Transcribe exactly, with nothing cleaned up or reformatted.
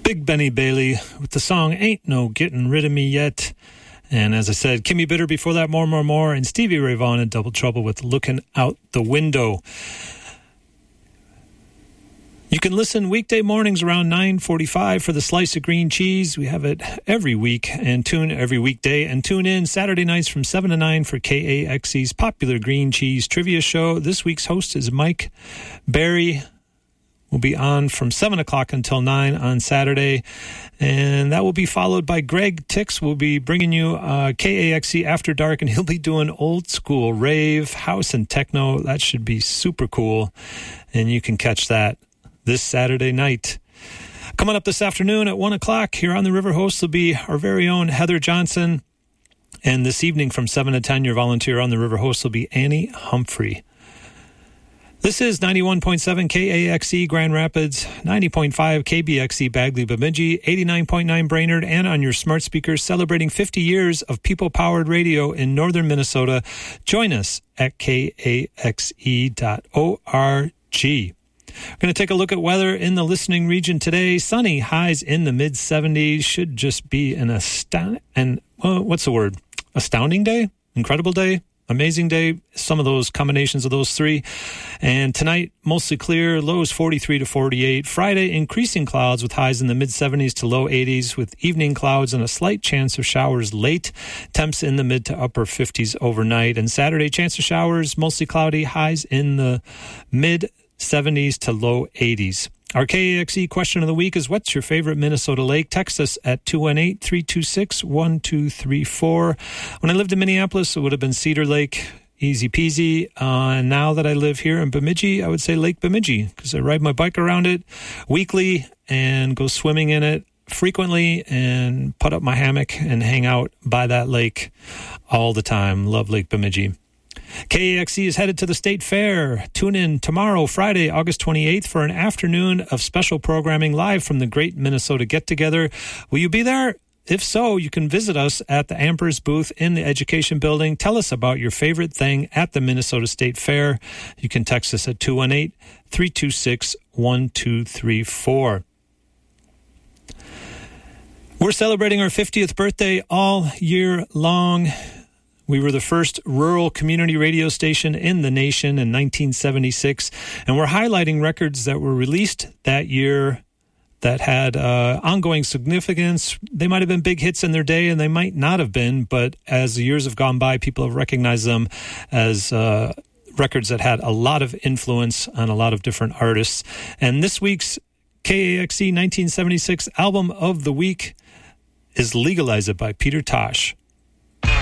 Big Benny Bailey with the song Ain't No Getting Rid of Me Yet. And as I said, Kimmy Bitter before that, More, More, More, and Stevie Ray Vaughan in Double Trouble with Looking Out the Window. You can listen weekday mornings around nine forty-five for the Slice of Green Cheese. We have it every week and tune every weekday. And tune in Saturday nights from seven to nine for K A X E's popular Green Cheese Trivia Show. This week's host is Mike Barry. We'll be on from seven o'clock until nine on Saturday. And that will be followed by Greg Tix. We'll be bringing you uh, K A X E After Dark, and he'll be doing old school rave, house, and techno. That should be super cool. And you can catch that this Saturday night. Coming up this afternoon at one o'clock here on the River Host will be our very own Heather Johnson. And this evening from seven to ten, your volunteer on the River Host will be Annie Humphrey. This is ninety-one point seven K A X E Grand Rapids, ninety point five K B X E Bagley Bemidji, eighty-nine point nine Brainerd, and on your smart speakers celebrating fifty years of people-powered radio in northern Minnesota. Join us at K A X E dot org. We're going to take a look at weather in the listening region today. Sunny, highs in the mid seventies. Should just be an astound and well, what's the word? Astounding day? Incredible day? Amazing day, some of those combinations of those three. And tonight, mostly clear, lows forty-three to forty-eight. Friday, increasing clouds with highs in the mid seventies to low eighties, with evening clouds and a slight chance of showers late. Temps in the mid to upper fifties overnight. And Saturday, chance of showers, mostly cloudy, highs in the mid seventies to low eighties. Our K A X E question of the week is, what's your favorite Minnesota lake? Text us at two one eight, three two six, one two three four. When I lived in Minneapolis, it would have been Cedar Lake, easy peasy. Uh, and now that I live here in Bemidji, I would say Lake Bemidji, because I ride my bike around it weekly and go swimming in it frequently and put up my hammock and hang out by that lake all the time. Love Lake Bemidji. K A X E is headed to the State Fair. Tune in tomorrow, Friday, August twenty-eighth, for an afternoon of special programming live from the Great Minnesota Get-Together. Will you be there? If so, you can visit us at the Ampers booth in the Education Building. Tell us about your favorite thing at the Minnesota State Fair. You can text us at two one eight, three two six, one two three four. We're celebrating our fiftieth birthday all year long. We were the first rural community radio station in the nation in nineteen seventy-six, and we're highlighting records that were released that year that had uh, ongoing significance. They might have been big hits in their day, and they might not have been, but as the years have gone by, people have recognized them as uh, records that had a lot of influence on a lot of different artists. And this week's K A X E nineteen seventy-six Album of the Week is Legalize It by Peter Tosh.